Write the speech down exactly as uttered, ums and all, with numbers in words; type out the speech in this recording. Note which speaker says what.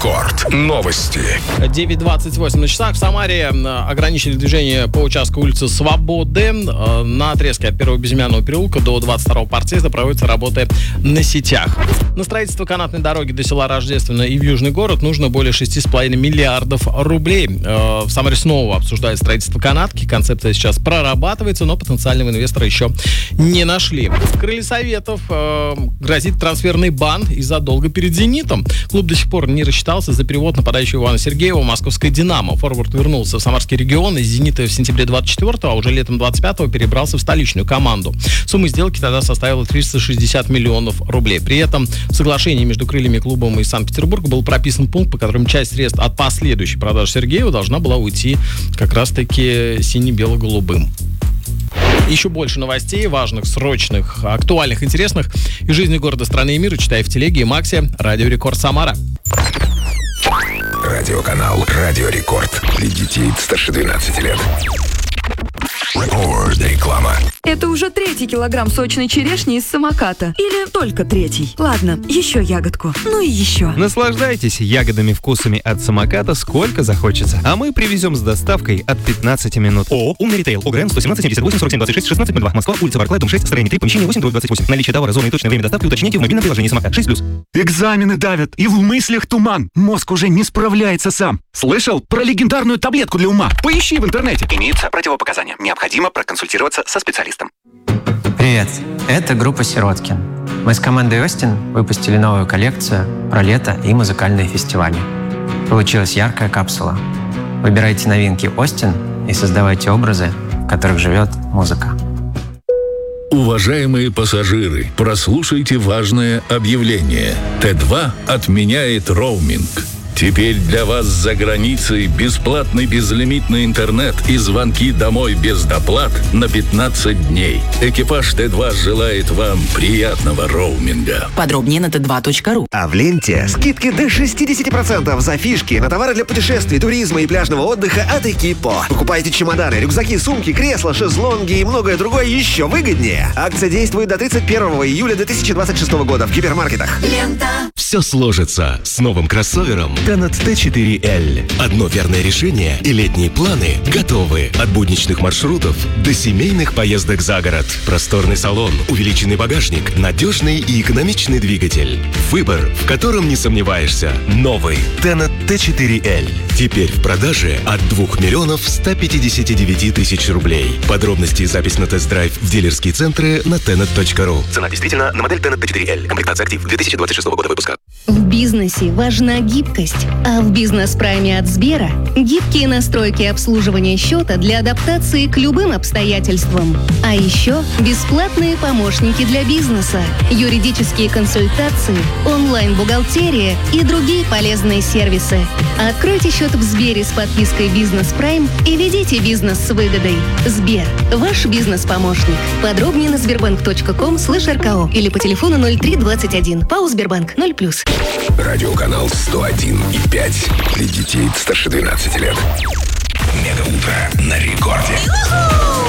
Speaker 1: Рекорд. Новости.
Speaker 2: девять двадцать восемь на часах. В Самаре ограничили движение по участку улицы Свободы. На отрезке от первого безымянного переулка до двадцать второго партсъезда проводятся работы на сетях. На строительство канатной дороги до села Рождественно и в Южный город нужно более шесть с половиной миллиардов рублей. В Самаре снова обсуждают строительство канатки. Концепция сейчас прорабатывается, но потенциального инвестора еще не нашли. В крыле Советов э, грозит трансферный бан из-за долга перед «Зенитом». Клуб до сих пор не рассчитался за перевод нападающего Ивана Сергеева в московское «Динамо». Форвард вернулся в Самарский регион из «Зенита» в сентябре двадцать четвёртого, а уже летом двадцать пятого перебрался в столичную команду. Сумма сделки тогда составила триста шестьдесят миллионов рублей. При этом в соглашении между крыльями клубом и Санкт-Петербургом был прописан пункт, по которому часть средств от последующей продажи Сергеева должна была уйти как раз-таки сине-бело-голубым. Еще больше новостей, важных, срочных, актуальных, интересных из жизни города, страны и мира читай в телеге и Максе. Радио Рекорд Самара.
Speaker 1: Радиоканал Радио Рекорд. Для детей старше двенадцати лет. Рекорд. Реклама.
Speaker 3: Это уже третий килограмм сочной черешни из самоката. Или только третий. Ладно, еще ягодку. Ну и еще.
Speaker 4: Наслаждайтесь ягодами вкусами от самоката сколько захочется. А мы привезем с доставкой от пятнадцати минут. ООО «Умный ритейл». ОГРН сто семнадцать семьдесят восемь сорок семь двадцать шесть шестнадцать ноль два. Москва, улица Барклая, дом шесть, строение три, помещение восемь, двадцать восемь. Наличие товара, зона и точное время доставки уточните в мобильном приложении «Самокат» шесть плюс.
Speaker 5: Экзамены давят, и в мыслях туман. Мозг уже не справляется сам. Слышал про легендарную таблетку для ума? Поищи в интернете.
Speaker 6: Имеются противопоказания. Необходимо проконсультироваться со специалистом.
Speaker 7: Привет, это группа «Сироткин». Мы с командой «Остин» выпустили новую коллекцию про лето и музыкальные фестивали. Получилась яркая капсула. Выбирайте новинки «Остин» и создавайте образы, в которых живет музыка.
Speaker 8: Уважаемые пассажиры, прослушайте важное объявление. Тэ два отменяет роуминг. Теперь для вас за границей бесплатный безлимитный интернет и звонки домой без доплат на пятнадцать дней. Экипаж Тэ два желает вам приятного роуминга.
Speaker 9: Подробнее на тэ два точка ру.
Speaker 10: А в ленте скидки до шестьдесят процентов за фишки на товары для путешествий, туризма и пляжного отдыха от Экипо. Покупайте чемоданы, рюкзаки, сумки, кресла, шезлонги и многое другое еще выгоднее. Акция действует до тридцать первого июля две тысячи двадцать шестого года в гипермаркетах.
Speaker 9: Лента.
Speaker 11: Все сложится с новым кроссовером Tenet тэ четыре эл. Одно верное решение и летние планы готовы. От будничных маршрутов до семейных поездок за город. Просторный салон, увеличенный багажник, надежный и экономичный двигатель. Выбор, в котором не сомневаешься. Новый Tenet тэ четыре эл. Теперь в продаже от двух миллионов ста пятидесяти девяти тысяч рублей. Подробности и запись на тест-драйв в дилерские центры на tenet точка ру.
Speaker 6: Цена действительно на модель Tenet тэ четыре эл. Комплектация «Актив» две тысячи двадцать шестого года выпуска.
Speaker 12: В бизнесе важна гибкость, а в бизнес-прайме от Сбера гибкие настройки обслуживания счета для адаптации к любым обстоятельствам. А еще бесплатные помощники для бизнеса, юридические консультации, онлайн-бухгалтерия и другие полезные сервисы. Откройте счет в Сбере с подпиской «Бизнес Прайм» и ведите бизнес с выгодой. Сбер – ваш бизнес-помощник. Подробнее на сбербанк точка ком слэш эр ка о или по телефону ноль три двадцать один. ПАО «Сбербанк» ноль плюс.
Speaker 1: Радиоканал сто один и пять. Для детей старше двенадцати лет. Мега утро на рекорде.